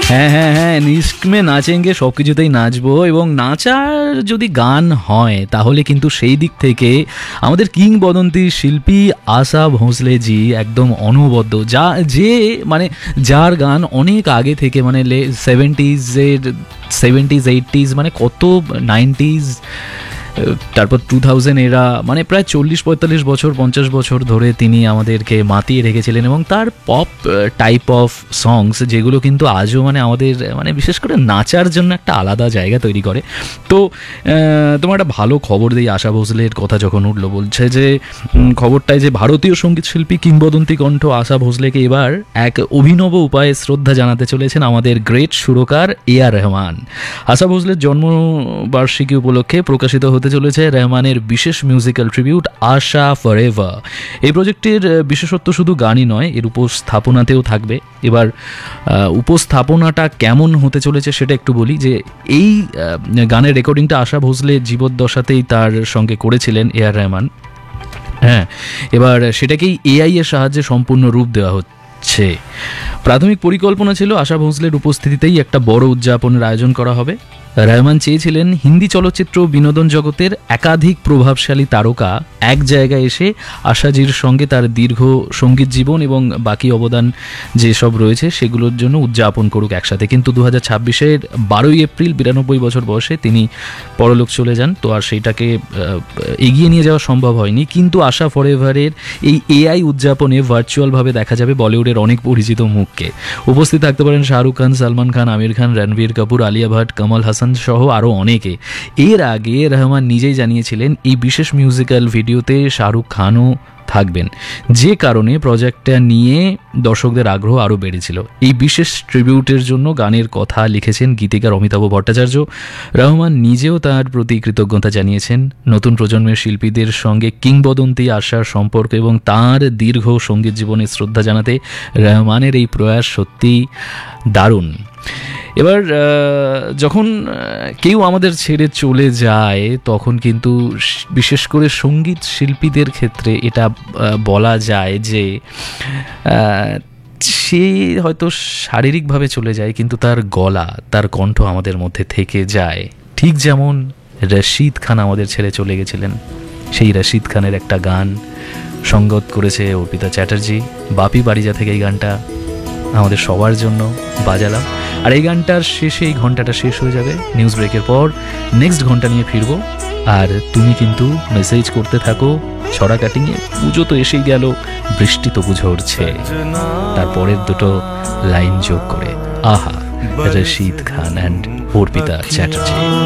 হ্যাঁ হ্যাঁ হ্যাঁ, ইস্ক মে নাচেঙ্গে, সব কিছুতেই নাচবো। এবং নাচার যদি গান হয় তাহলে কিন্তু সেই দিক থেকে আমাদের কিংবদন্তি শিল্পী আশা ভোঁসলেজি একদম অনবদ্য। মানে যার গান অনেক আগে থেকে, মানে 70s 80s, মানে কত 90s, তারপর 2000 এরা, মানে প্রায় 40-45 বছর 50 বছর ধরে তিনি আমাদেরকে মাতিয়ে রেখেছিলেন। এবং তার পপ টাইপ অফ সংস যেগুলো কিন্তু আজও মানে আমাদের মানে বিশেষ করে নাচার জন্য একটা আলাদা জায়গা তৈরি করে। তো তোমার একটা ভালো খবর দিই, আশা ভোঁসলের কথা যখন উঠলো, বলছে যে খবরটায় যে ভারতীয় সঙ্গীত শিল্পী কিংবদন্তি কণ্ঠ আশা ভোঁসলেকে এবার এক অভিনব উপায়ে শ্রদ্ধা জানাতে চলেছেন আমাদের গ্রেট সুরকার A.R. রহমান। আশা ভোঁসলের জন্মবার্ষিকী উপলক্ষে প্রকাশিত হতে চলেছে রহমানের বিশেষ মিউজিক্যাল ট্রিবিউট আশা ফরএভার। এই প্রজেক্টের বিশেষত্ব শুধু গানই নয়, এর উপস্থাপনাতেও থাকবে। এবার উপস্থাপনাটা কেমন হতে চলেছে সেটা একটু বলি, যে এই গানের রেকর্ডিংটা আশা ভোঁসলে জীবদ্দশাতেই তার সঙ্গে করেছিলেন A.R. রহমান। হ্যাঁ, এবার সেটাকেই AI এর সাহায্যে সম্পূর্ণ রূপ দেওয়া হচ্ছে। প্রাথমিক পরিকল্পনা ছিল আশা ভোঁসলের উপস্থিতিতেই একটা বড় উদযাপনের আয়োজন করা হবে। রহমান চেয়েছিলেন হিন্দি চলচ্চিত্র বিনোদন জগতের একাধিক প্রভাবশালী তারকা এক জায়গায় এসে আশাজির সঙ্গে তার দীর্ঘ সঙ্গীত জীবন এবং বাকি অবদান যেসব রয়েছে সেগুলোর জন্য উদযাপন করুক একসাথে। কিন্তু 2026-এর 12 এপ্রিল 92 বছর বয়সে তিনি পরলোক চলে যান। তো আর সেইটাকে এগিয়ে নিয়ে যাওয়া সম্ভব হয়নি। কিন্তু আশা ফরএভারের এই AI উদযাপনে ভার্চুয়ালভাবে দেখা যাবে বলিউডের অনেক পরিচিত মুখকে। উপস্থিত থাকতে পারেন শাহরুখ খান, সালমান খান, আমির খান, রণবীর কাপুর, আলিয়া ভাট, কমল হাসান সহ আরও অনেকে। এর আগে রহমান নিজেই জানিয়েছিলেন এই বিশেষ মিউজিক্যাল ভিডিওতে শাহরুখ খানও থাকবেন, যে কারণে প্রজেক্টটা নিয়ে দর্শকদের আগ্রহ আরও বেড়েছিল। এই বিশেষ ট্রিবিউটের জন্য গানের কথা লিখেছেন গীতিকার অমিতাভ ভট্টাচার্য। রহমান নিজেও তার প্রতি কৃতজ্ঞতা জানিয়েছেন। নতুন প্রজন্মের শিল্পীদের সঙ্গে কিংবদন্তি আশার সম্পর্ক এবং তার দীর্ঘ সঙ্গীত জীবনে শ্রদ্ধা জানাতে রহমানের এই প্রয়াস সত্যি দারুণ। এবার যখন কেউ আমাদের ছেড়ে চলে যায় তখন কিন্তু বিশেষ করে সঙ্গীত শিল্পীদের ক্ষেত্রে এটা বলা যায় যে সে হয়তো শারীরিকভাবে চলে যায় কিন্তু তার গলা, তার কণ্ঠ আমাদের মধ্যে থেকে যায়। ঠিক যেমন রশিদ খান আমাদের ছেড়ে চলে গেছিলেন। সেই রশিদ খানের একটা গান সঙ্গত করেছে অর্পিতা চ্যাটার্জি। বাপি বাড়িজা থেকে এই গানটা আমাদের সবার জন্য বাজালাম। আর এই গানটার শেষে এই ঘন্টাটা শেষ হয়ে যাবে। নিউজ ব্রেকের পর নেক্সট ঘন্টা নিয়ে ফিরবো। আর তুমি কিন্তু মেসেজ করতে থাকো ছড়া কাটিংয়ে। পুজো তো এসেই গেল, বৃষ্টি তো ঝরছে, তারপরের দুটো লাইন যোগ করে আহা, রশিদ খান অ্যান্ড অর্পিতা চ্যাটার্জি।